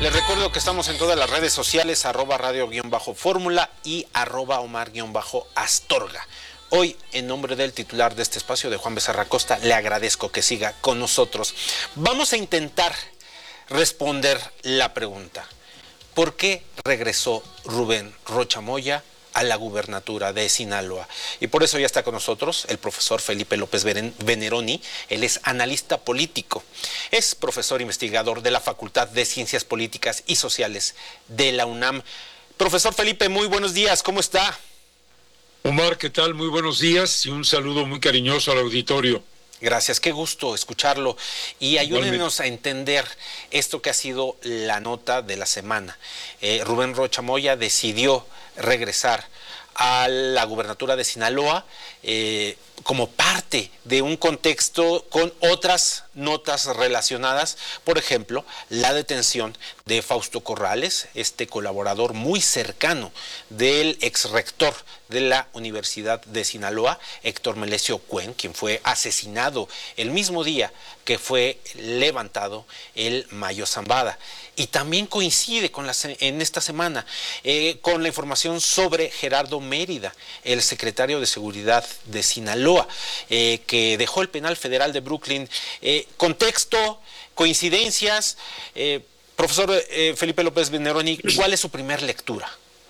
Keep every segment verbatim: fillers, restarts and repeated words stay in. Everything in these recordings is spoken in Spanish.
Les recuerdo que estamos en todas las redes sociales, arroba radio-fórmula y arroba omar-astorga. Hoy, en nombre del titular de este espacio, de Juan Becerra Costa, le agradezco que siga con nosotros. Vamos a intentar responder la pregunta: ¿por qué regresó Rubén Rocha Moya a la gubernatura de Sinaloa? Y por eso ya está con nosotros el profesor Felipe López Veneroni. Él es analista político, es profesor investigador de la Facultad de Ciencias Políticas y Sociales de la UNAM. Profesor Felipe, muy buenos días, ¿cómo está? Omar, ¿qué tal? Muy buenos días y un saludo muy cariñoso al auditorio. Gracias, qué gusto escucharlo. Y ayúdenos a entender esto que ha sido la nota de la semana. Eh, Rubén Rocha Moya decidió regresar a la gubernatura de Sinaloa eh, como parte de un contexto con otras notas relacionadas, por ejemplo, la detención de Fausto Corrales, este colaborador muy cercano del exrector de la Universidad de Sinaloa, Héctor Melesio Cuen, quien fue asesinado el mismo día que fue levantado el Mayo Zambada. Y también coincide con la, en esta semana eh, con la información sobre Gerardo Mérida, el secretario de Seguridad de Sinaloa, eh, que dejó el penal federal de Brooklyn. Eh, contexto, coincidencias. Eh, profesor eh, Felipe López Veneroni, ¿cuál es su primer lectura?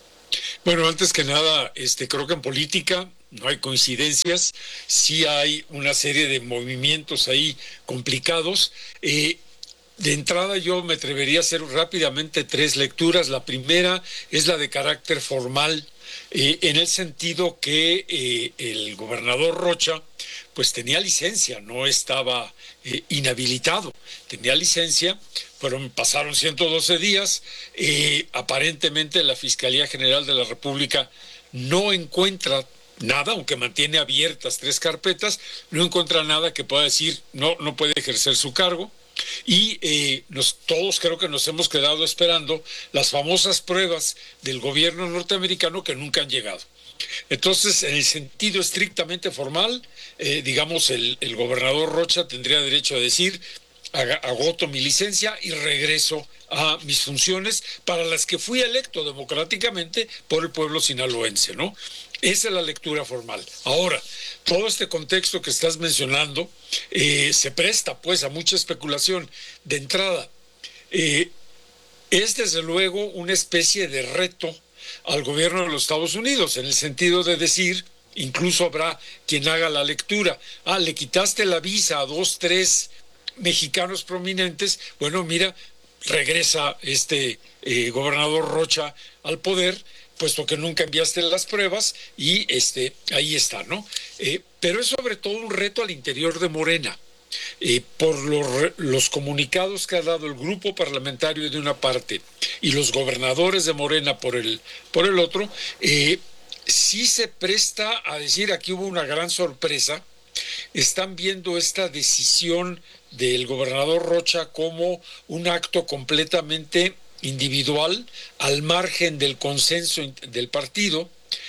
Bueno, antes que nada, este, creo que en política no hay coincidencias, sí hay una serie de movimientos ahí complicados. Eh, De entrada yo me atrevería a hacer rápidamente tres lecturas. La primera es la de carácter formal, eh, en el sentido que eh, el gobernador Rocha pues tenía licencia, no estaba eh, inhabilitado, tenía licencia, pero pasaron ciento doce días, eh, aparentemente la Fiscalía General de la República no encuentra nada, aunque mantiene abiertas tres carpetas, no encuentra nada que pueda decir no, no puede ejercer su cargo. Y eh, nos, todos creo que nos hemos quedado esperando las famosas pruebas del gobierno norteamericano que nunca han llegado. Entonces, en el sentido estrictamente formal, eh, digamos, el, el gobernador Rocha tendría derecho a decir: agoto mi licencia y regreso a mis funciones para las que fui electo democráticamente por el pueblo sinaloense, ¿no? Esa es la lectura formal. Ahora, todo este contexto que estás mencionando eh, se presta pues a mucha especulación. De entrada, eh, es desde luego una especie de reto al gobierno de los Estados Unidos, en el sentido de decir, incluso habrá quien haga la lectura: ah, le quitaste la visa a dos, tres mexicanos prominentes, bueno, mira, regresa este eh, gobernador Rocha al poder, puesto que nunca enviaste las pruebas, y este ahí está, ¿no? Eh, pero es sobre todo un reto al interior de Morena, eh, por los, los comunicados que ha dado el grupo parlamentario de una parte y los gobernadores de Morena por el, por el otro. Eh, sí se presta a decir, aquí hubo una gran sorpresa. Están viendo esta decisión del gobernador Rocha como un acto completamente individual, al margen del consenso del partido.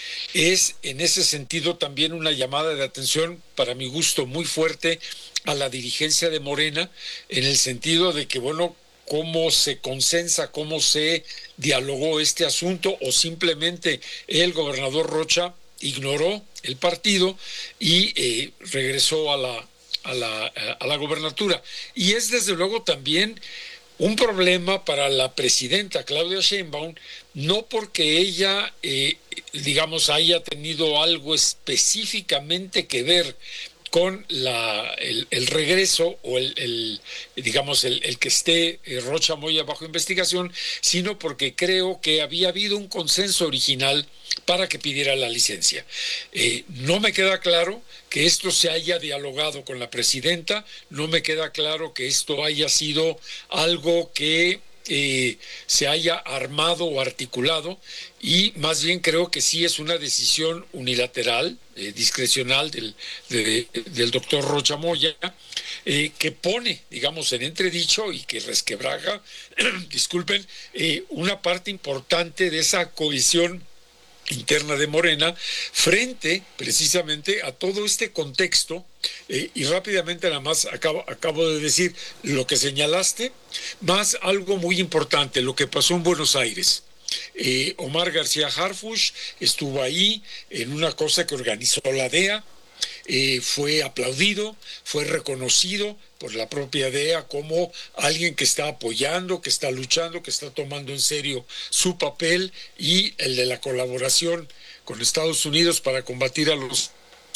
Es en ese sentido también una llamada de atención, para mi gusto, muy fuerte a la dirigencia de Morena, en el sentido de que, bueno, cómo se consensa, cómo se dialogó este asunto, o simplemente el gobernador Rocha ignoró el partido y eh, regresó a la, a, la, a la gobernatura. Y es desde luego también un problema para la presidenta Claudia Sheinbaum, no porque ella, eh, digamos, haya tenido algo específicamente que ver con la, el, el regreso o el, el digamos, el, el que esté eh, Rocha Moya bajo investigación, sino porque creo que había habido un consenso original para que pidiera la licencia. Eh, no me queda claro que esto se haya dialogado con la presidenta, no me queda claro que esto haya sido algo que eh, se haya armado o articulado, y más bien creo que sí es una decisión unilateral, eh, discrecional del, de, del doctor Rocha Moya, eh, que pone, digamos, en entredicho y que resquebraja, disculpen, eh, una parte importante de esa cohesión interna de Morena, frente precisamente a todo este contexto. Eh, y rápidamente nada más acabo, acabo de decir lo que señalaste, más algo muy importante, lo que pasó en Buenos Aires. Eh, Omar García Harfuch estuvo ahí en una cosa que organizó la D E A, eh, fue aplaudido, fue reconocido por la propia D E A como alguien que está apoyando, que está luchando, que está tomando en serio su papel y el de la colaboración con Estados Unidos para combatir a los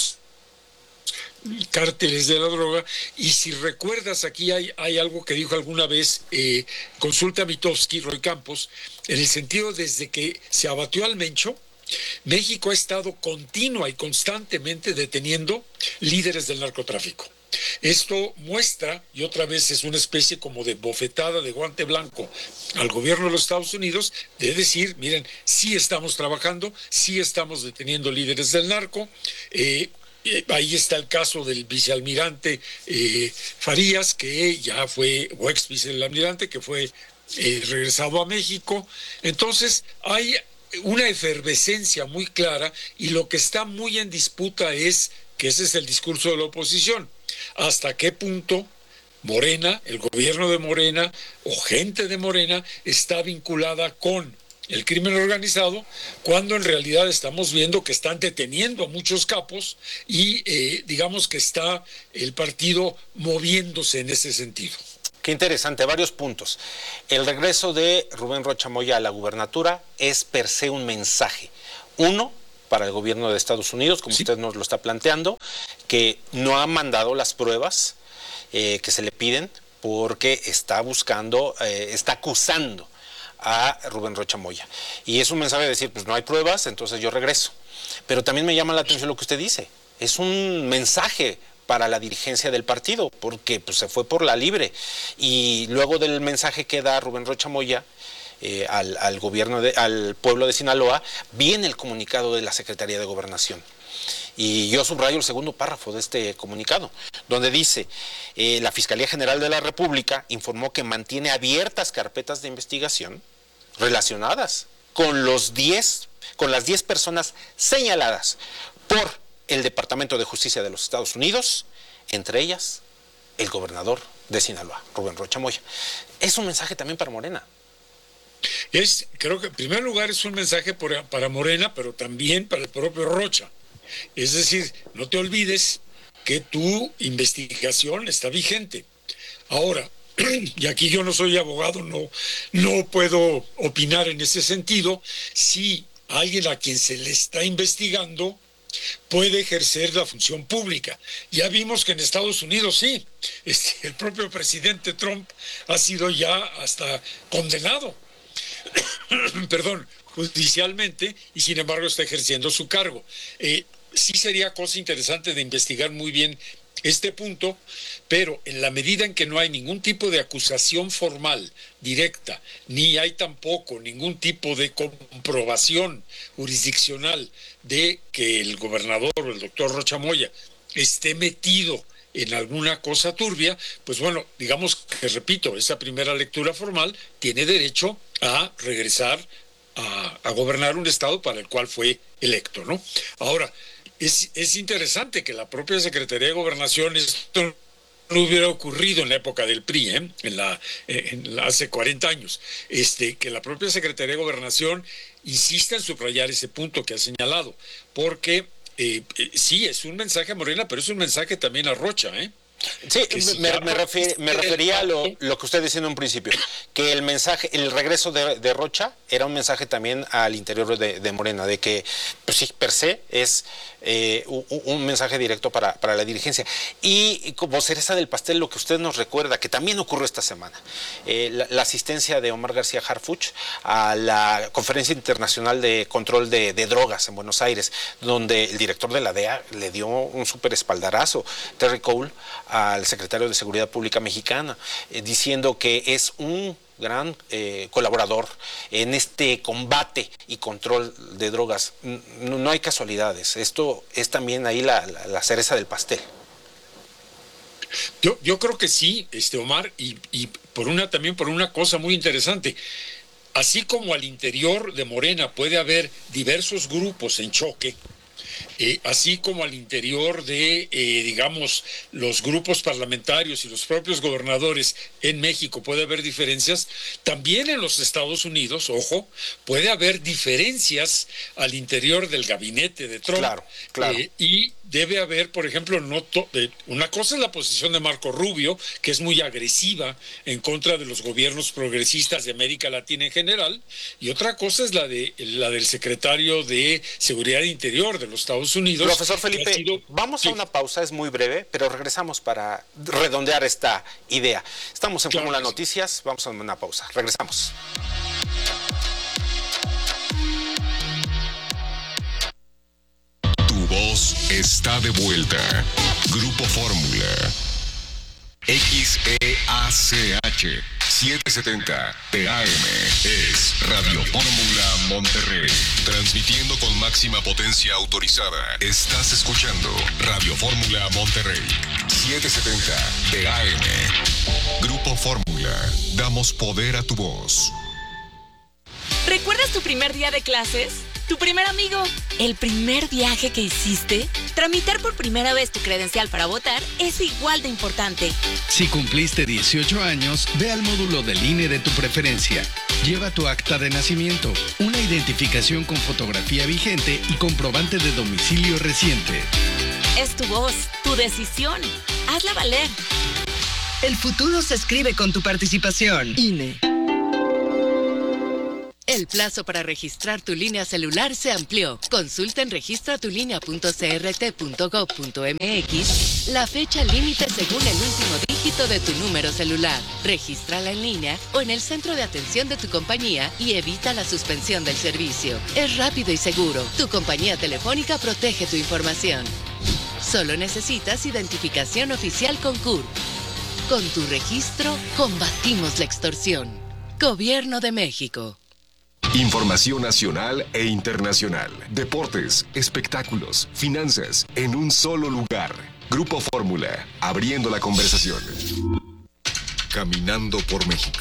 cárteles de la droga. Y si recuerdas, aquí hay, hay algo que dijo alguna vez eh, Consulta Mitofsky, Roy Campos, en el sentido desde que se abatió al Mencho, México ha estado continua y constantemente deteniendo líderes del narcotráfico. Esto muestra, y otra vez es una especie como de bofetada de guante blanco al gobierno de los Estados Unidos, de decir, miren, sí estamos trabajando, sí estamos deteniendo líderes del narco. eh, Ahí está el caso del vicealmirante eh, Farías, que ya fue, o ex vicealmirante, que fue eh, regresado a México. Entonces, hay una efervescencia muy clara y lo que está muy en disputa es, que ese es el discurso de la oposición, hasta qué punto Morena, el gobierno de Morena o gente de Morena está vinculada con el crimen organizado, cuando en realidad estamos viendo que están deteniendo a muchos capos y eh, digamos que está el partido moviéndose en ese sentido. Qué interesante, varios puntos. El regreso de Rubén Rocha Moya a la gubernatura es per se un mensaje. Uno, para el gobierno de Estados Unidos, como sí. usted nos lo está planteando, que no ha mandado las pruebas eh, que se le piden porque está buscando, eh, está acusando a Rubén Rocha Moya. Y es un mensaje de decir, pues no hay pruebas, entonces yo regreso. Pero también me llama la atención lo que usted dice. Es un mensaje para la dirigencia del partido, porque pues, se fue por la libre. Y luego del mensaje que da Rubén Rocha Moya eh, al, al gobierno, de, al pueblo de Sinaloa, viene el comunicado de la Secretaría de Gobernación. Y yo subrayo el segundo párrafo de este comunicado, donde dice, eh, la Fiscalía General de la República informó que mantiene abiertas carpetas de investigación relacionadas con los diez, con las diez personas señaladas por el Departamento de Justicia de los Estados Unidos, entre ellas el gobernador de Sinaloa, Rubén Rocha Moya. Es un mensaje también para Morena. Es, creo que en primer lugar es un mensaje por, para Morena, pero también para el propio Rocha. Es decir, no te olvides que tu investigación está vigente. Ahora, y aquí yo no soy abogado, no, no puedo opinar en ese sentido, si alguien a quien se le está investigando puede ejercer la función pública. Ya vimos que en Estados Unidos sí, este, el propio presidente Trump ha sido ya hasta condenado, perdón, judicialmente, y sin embargo está ejerciendo su cargo. Eh, sí sería cosa interesante de investigar muy bien este punto, pero en la medida en que no hay ningún tipo de acusación formal directa, ni hay tampoco ningún tipo de comprobación jurisdiccional de que el gobernador o el doctor Rocha Moya esté metido en alguna cosa turbia, pues bueno, digamos que, repito, esa primera lectura formal tiene derecho a regresar a, a gobernar un estado para el cual fue electo, ¿no? Ahora, Es, es interesante que la propia Secretaría de Gobernación, esto no hubiera ocurrido en la época del P R I, ¿eh? en la, en la, hace cuarenta años, este, que la propia Secretaría de Gobernación insista en subrayar ese punto que ha señalado, porque eh, eh, sí, es un mensaje a Morena, pero es un mensaje también a Rocha, ¿eh? Sí, si me, me, refer, me refería a lo, lo que usted decía en un principio, que el mensaje, el regreso de, de Rocha era un mensaje también al interior de, de Morena, de que pues sí, per se es eh, un, un mensaje directo para, para la dirigencia. Y como cereza del pastel, lo que usted nos recuerda, que también ocurrió esta semana, eh, la, la asistencia de Omar García Harfuch a la Conferencia Internacional de Control de, de Drogas en Buenos Aires, donde el director de la D E A le dio un súper espaldarazo, Terry Cole, al secretario de Seguridad Pública mexicana, eh, diciendo que es un gran eh, colaborador en este combate y control de drogas. No, no hay casualidades, esto es también ahí la, la, la cereza del pastel. Yo, yo creo que sí, este Omar, y, y por una también por una cosa muy interesante. así como al interior de Morena puede haber diversos grupos en choque, Eh, así como al interior de, eh, digamos, los grupos parlamentarios y los propios gobernadores en México puede haber diferencias, también en los Estados Unidos, ojo, puede haber diferencias al interior del gabinete de Trump. Claro, claro. Eh, y debe haber, por ejemplo, no to- eh, una cosa es la posición de Marco Rubio, que es muy agresiva en contra de los gobiernos progresistas de América Latina en general, y otra cosa es la de la del secretario de Seguridad Interior de los Estados Unidos. Profesor Felipe, sido, vamos sí. a una pausa, es muy breve, pero regresamos para redondear esta idea. Estamos en Claro Fórmula que sí. Noticias, vamos a una pausa, regresamos. Tu voz está de vuelta. Grupo Fórmula. X E A C H setecientos setenta T A M es Radio Fórmula Monterrey. Transmitiendo con máxima potencia autorizada. Estás escuchando Radio Fórmula Monterrey. setecientos setenta T A M. Grupo Fórmula. Damos poder a tu voz. ¿Recuerdas tu primer día de clases? ¿Tu primer amigo? ¿El primer viaje que hiciste? Tramitar por primera vez tu credencial para votar es igual de importante. Si cumpliste dieciocho años, ve al módulo del I N E de tu preferencia. Lleva tu acta de nacimiento, una identificación con fotografía vigente y comprobante de domicilio reciente. Es tu voz, tu decisión. Hazla valer. El futuro se escribe con tu participación. I N E. El plazo para registrar tu línea celular se amplió. Consulta en registra tu línea punto c r t punto gov punto m x la fecha límite según el último dígito de tu número celular. Regístrala en línea o en el centro de atención de tu compañía y evita la suspensión del servicio. Es rápido y seguro. Tu compañía telefónica protege tu información. Solo necesitas identificación oficial con C U R P. Con tu registro, combatimos la extorsión. Gobierno de México. Información nacional e internacional. Deportes, espectáculos, finanzas, en un solo lugar. Grupo Fórmula, abriendo la conversación. Caminando por México.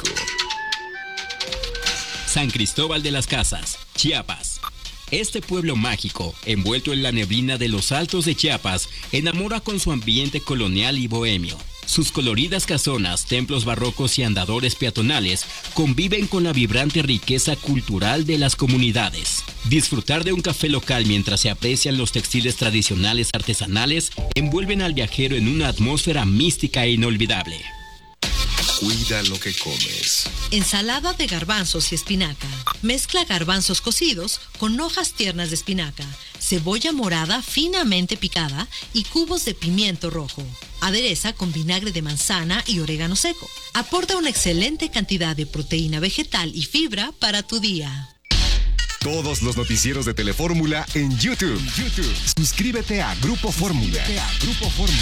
San Cristóbal de las Casas, Chiapas. Este pueblo mágico, envuelto en la neblina de los altos de Chiapas, enamora con su ambiente colonial y bohemio. Sus coloridas casonas, templos barrocos y andadores peatonales conviven con la vibrante riqueza cultural de las comunidades. Disfrutar de un café local mientras se aprecian los textiles tradicionales artesanales envuelven al viajero en una atmósfera mística e inolvidable. Cuida lo que comes. Ensalada de garbanzos y espinaca. Mezcla garbanzos cocidos con hojas tiernas de espinaca, cebolla morada finamente picada y cubos de pimiento rojo. Adereza con vinagre de manzana y orégano seco. Aporta una excelente cantidad de proteína vegetal y fibra para tu día. Todos los noticieros de Telefórmula en YouTube. YouTube. Suscríbete a Grupo Fórmula. Grupo Fórmula.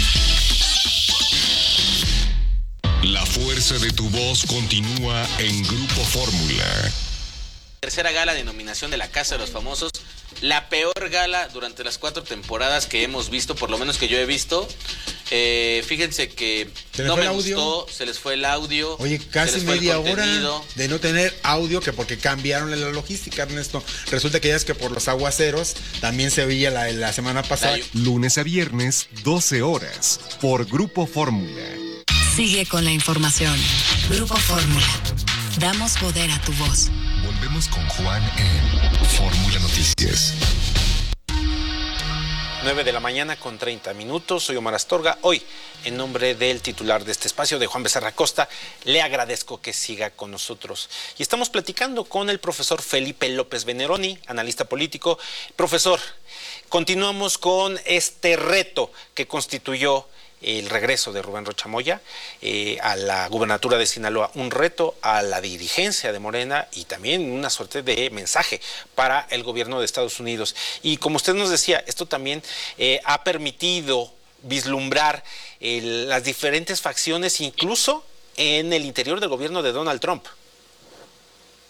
La fuerza de tu voz continúa en Grupo Fórmula. Tercera gala de nominación de la Casa de los Famosos, la peor gala durante las cuatro temporadas que hemos visto, por lo menos que yo he visto. Eh, fíjense que no me gustó, se les fue el audio. Oye, casi media hora de no tener audio, que porque cambiaron la logística, Ernesto. Resulta que ya es que por los aguaceros también se veía la, la semana pasada. Lunes a viernes, doce horas, por Grupo Fórmula. Sigue con la información. Grupo Fórmula. Damos poder a tu voz. Volvemos con Juan en Fórmula Noticias. nueve de la mañana con treinta minutos, soy Omar Astorga. Hoy, en nombre del titular de este espacio, de Juan Becerra Costa, le agradezco que siga con nosotros. Y estamos platicando con el profesor Felipe López Veneroni, analista político. Profesor, continuamos con este reto que constituyó el regreso de Rubén Rocha Moya eh, a la gubernatura de Sinaloa, un reto a la dirigencia de Morena y también una suerte de mensaje para el gobierno de Estados Unidos. Y como usted nos decía, esto también eh, ha permitido vislumbrar eh, las diferentes facciones, incluso en el interior del gobierno de Donald Trump.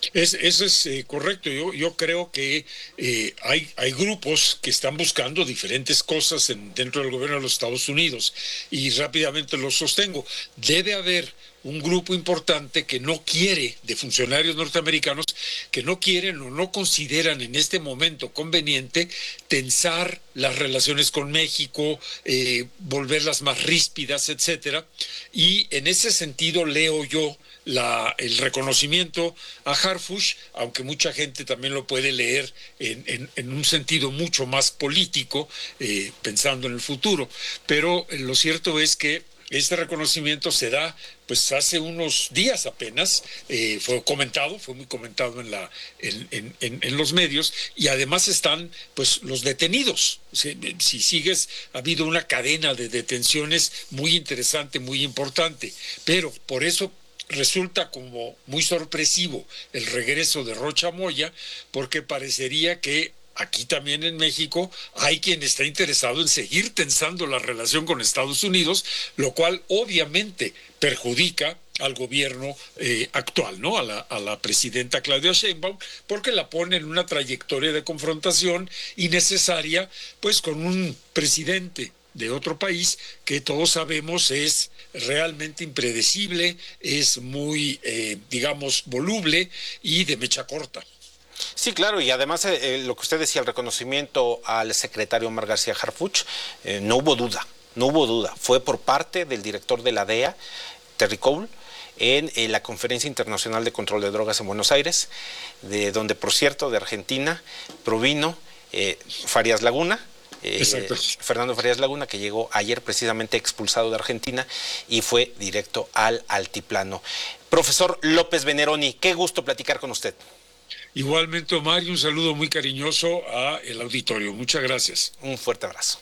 Es, eso es eh, correcto. Yo, yo creo que eh, hay, hay grupos que están buscando diferentes cosas en, dentro del gobierno de los Estados Unidos y rápidamente lo sostengo. Debe haber un grupo importante que no quiere, de funcionarios norteamericanos, que no quieren o no consideran en este momento conveniente tensar las relaciones con México, eh, volverlas más ríspidas, etcétera. Y en ese sentido leo yo La, el reconocimiento a Harfuch, aunque mucha gente también lo puede leer en, en, en un sentido mucho más político, eh, pensando en el futuro. Pero eh, lo cierto es que este reconocimiento se da pues hace unos días apenas, eh, fue comentado, fue muy comentado en, la, en, en, en, en los medios, y además están pues los detenidos. Si, si sigues, ha habido una cadena de detenciones muy interesante, muy importante, pero por eso resulta como muy sorpresivo el regreso de Rocha Moya, porque parecería que aquí también en México hay quien está interesado en seguir tensando la relación con Estados Unidos, lo cual obviamente perjudica al gobierno eh, actual, ¿no? A la, a la presidenta Claudia Sheinbaum, porque la pone en una trayectoria de confrontación innecesaria, pues con un presidente de otro país que todos sabemos es realmente impredecible, es muy, eh, digamos, voluble y de mecha corta. Sí, claro, y además eh, lo que usted decía, el reconocimiento al secretario Omar García Harfuch, eh, no hubo duda, no hubo duda, fue por parte del director de la D E A, Terry Cole, en eh, la Conferencia Internacional de Control de Drogas en Buenos Aires, de donde, por cierto, de Argentina provino eh, Farías Laguna, Eh, Fernando Farías Laguna, que llegó ayer precisamente expulsado de Argentina y fue directo al altiplano. Profesor López Veneroni, qué gusto platicar con usted. Igualmente, Omar, y un saludo muy cariñoso a el auditorio. Muchas gracias. Un fuerte abrazo.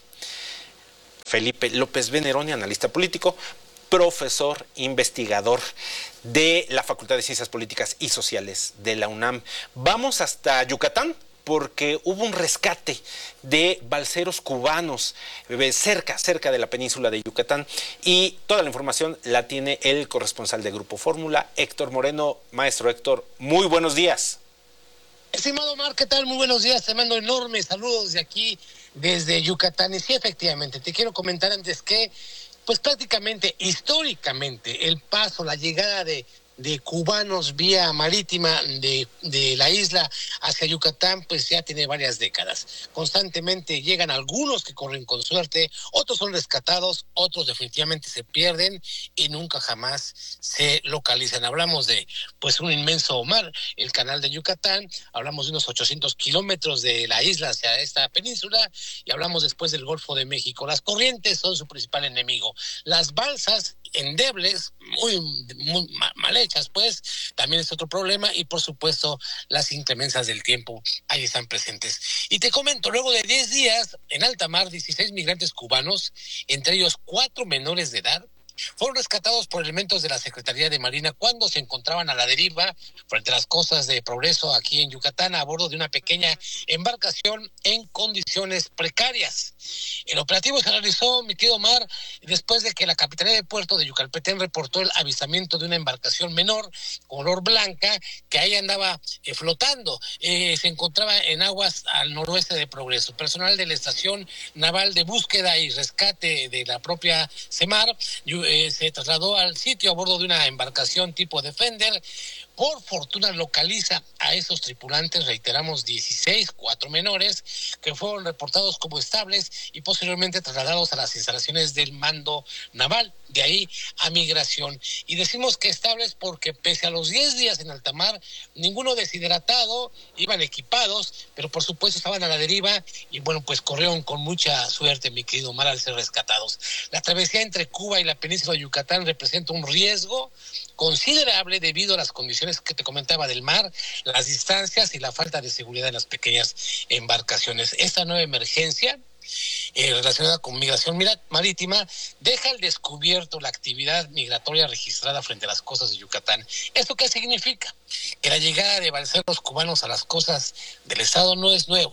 Felipe López Veneroni, analista político, profesor investigador de la Facultad de Ciencias Políticas y Sociales de la UNAM. Vamos hasta Yucatán, porque hubo un rescate de balseros cubanos cerca, cerca de la península de Yucatán, y toda la información la tiene el corresponsal de Grupo Fórmula, Héctor Moreno. Maestro Héctor, muy buenos días. Estimado Omar, ¿qué tal? Muy buenos días, te mando enormes saludos de aquí, desde Yucatán. Y sí, efectivamente, te quiero comentar antes que, pues prácticamente, históricamente, el paso, la llegada de de cubanos vía marítima de, de la isla hacia Yucatán, pues ya tiene varias décadas. Constantemente llegan algunos que corren con suerte, otros son rescatados, otros definitivamente se pierden y nunca jamás se localizan. Hablamos de pues un inmenso mar, el canal de Yucatán, hablamos de unos ochocientos kilómetros de la isla hacia esta península, y hablamos después del Golfo de México. Las corrientes son su principal enemigo. Las balsas endebles, muy, muy mal hechas, pues, también es otro problema, y por supuesto las inclemencias del tiempo ahí están presentes. Y te comento, luego de diez días en alta mar, dieciséis migrantes cubanos, entre ellos cuatro menores de edad, fueron rescatados por elementos de la Secretaría de Marina cuando se encontraban a la deriva frente a las costas de Progreso aquí en Yucatán, a bordo de una pequeña embarcación en condiciones precarias. El operativo se realizó, mi querido Omar, después de que la Capitanía de Puerto de Yucalpetén reportó el avistamiento de una embarcación menor, color blanca, que ahí andaba eh, flotando. Eh, se encontraba en aguas al noroeste de Progreso. Personal de la Estación Naval de Búsqueda y Rescate de la propia CEMAR eh, se trasladó al sitio a bordo de una embarcación tipo Defender. Por fortuna localiza a esos tripulantes, reiteramos, dieciséis, cuatro menores, que fueron reportados como estables y posteriormente trasladados a las instalaciones del mando naval, de ahí a migración. Y decimos que estables porque pese a los diez días en alta mar, ninguno deshidratado, iban equipados, pero por supuesto estaban a la deriva y bueno, pues corrieron con mucha suerte, mi querido Omar, al ser rescatados. La travesía entre Cuba y la península de Yucatán representa un riesgo considerable debido a las condiciones que te comentaba del mar, las distancias y la falta de seguridad en las pequeñas embarcaciones. Esta nueva emergencia eh, relacionada con migración marítima deja al descubierto la actividad migratoria registrada frente a las costas de Yucatán. ¿Esto qué significa? Que la llegada de balseros cubanos a las costas del estado no es nuevo.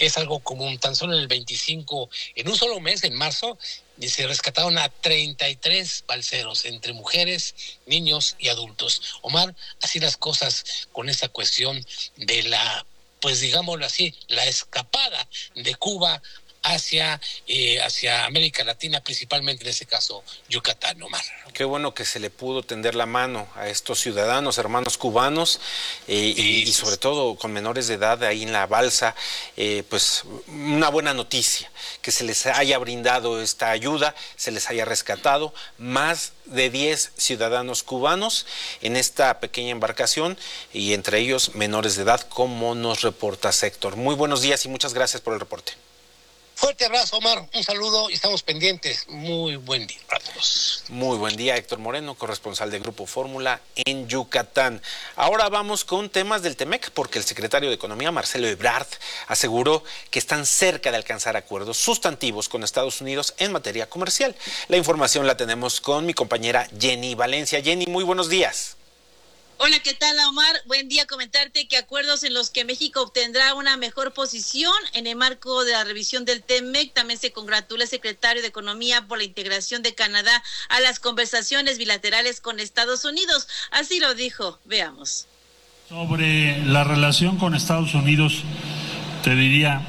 es algo común. Tan solo en el veinticinco, en un solo mes, en marzo, se rescataron a treinta y tres balseros, entre mujeres, niños y adultos. Omar, así las cosas con esta cuestión de la, pues digámoslo así, la escapada de Cuba hacia, eh, hacia América Latina, principalmente en este caso Yucatán, Omar. Qué bueno que se le pudo tender la mano a estos ciudadanos, hermanos cubanos, eh, y, y sobre todo con menores de edad ahí en la balsa, eh, pues una buena noticia, que se les haya brindado esta ayuda, se les haya rescatado más de diez ciudadanos cubanos en esta pequeña embarcación y entre ellos menores de edad, como nos reporta Héctor. Muy buenos días y muchas gracias por el reporte. Fuerte abrazo, Omar, un saludo y estamos pendientes. Muy buen día para todos. Muy buen día, Héctor Moreno, corresponsal de Grupo Fórmula en Yucatán. Ahora vamos con temas del Temec, porque el secretario de Economía, Marcelo Ebrard, aseguró que están cerca de alcanzar acuerdos sustantivos con Estados Unidos en materia comercial. La información la tenemos con mi compañera Jenny Valencia. Jenny, muy buenos días. Hola, ¿qué tal, Omar? Buen día. Comentarte que acuerdos en los que México obtendrá una mejor posición en el marco de la revisión del Temec. También se congratula el secretario de Economía por la integración de Canadá a las conversaciones bilaterales con Estados Unidos. Así lo dijo. Veamos. Sobre la relación con Estados Unidos, te diría,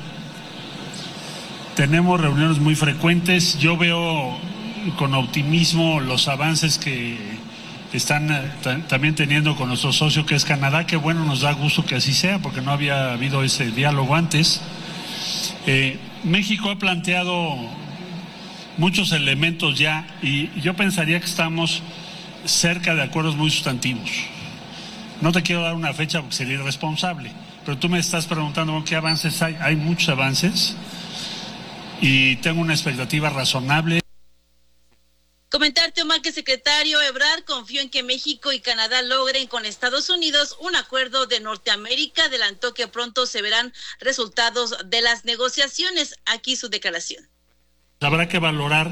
tenemos reuniones muy frecuentes. Yo veo con optimismo los avances que están t- también teniendo con nuestro socio que es Canadá, que bueno, nos da gusto que así sea, porque no había habido ese diálogo antes. Eh, México ha planteado muchos elementos ya, y yo pensaría que estamos cerca de acuerdos muy sustantivos. No te quiero dar una fecha porque sería irresponsable, pero tú me estás preguntando qué avances hay. Hay muchos avances y tengo una expectativa razonable. Comentarte, Omar, que el secretario Ebrard confió en que México y Canadá logren con Estados Unidos un acuerdo de Norteamérica. Adelantó que pronto se verán resultados de las negociaciones. Aquí su declaración. Habrá que valorar